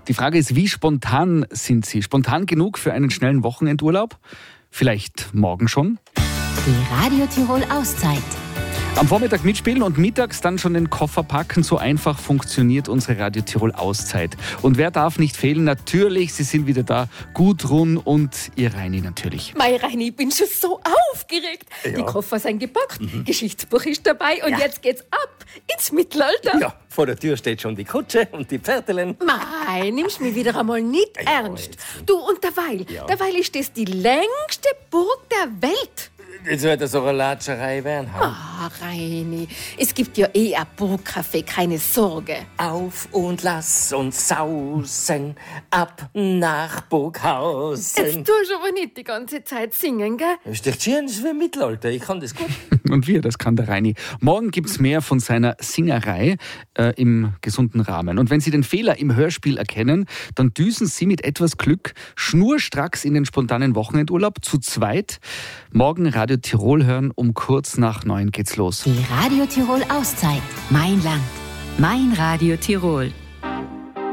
Die Frage ist, wie spontan sind Sie? Spontan genug für einen schnellen Wochenendurlaub? Vielleicht morgen schon? Die Radio Tirol Auszeit. Am Vormittag mitspielen und mittags dann schon den Koffer packen. So einfach funktioniert unsere Radio Tirol Auszeit. Und wer darf nicht fehlen? Natürlich, sie sind wieder da. Gudrun und ihr Reini natürlich. Mei Reini, ich bin schon so aufgeregt. Ja. Die Koffer sind gepackt, Geschichtsbuch ist dabei und jetzt geht's ab ins Mittelalter. Ja, vor der Tür steht schon die Kutsche und die Pferdelen. Mei, nimmst mich wieder einmal nicht ernst. Du, und derweil ist das die längste Burg der Welt. Jetzt wird das so eine Latscherei werden. Reini, es gibt ja ein Burgcafé, keine Sorge. Auf und lass uns sausen, ab nach Burghausen. Jetzt tust du aber nicht die ganze Zeit singen, gell? Ist doch schön, das ist wie im Mittelalter, ich kann das gut. Und das kann der Reini. Morgen gibt's mehr von seiner Singerei im gesunden Rahmen. Und wenn Sie den Fehler im Hörspiel erkennen, dann düsen Sie mit etwas Glück schnurstracks in den spontanen Wochenendurlaub zu zweit. Morgen Radio Tirol hören, um kurz nach 9 geht's los. Die Radio Tirol Auszeit. Mein Land. Mein Radio Tirol.